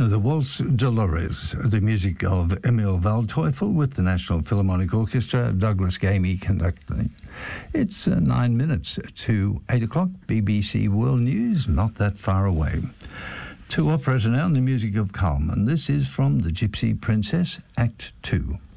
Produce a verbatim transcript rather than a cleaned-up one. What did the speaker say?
The Waltz Dolores, the music of Emil Waldteufel with the National Philharmonic Orchestra, Douglas Gamey conducting. It's uh, nine minutes to eight o'clock, B B C World News, not that far away. To operetta now, the music of Carmen. This is from The Gypsy Princess, Act two.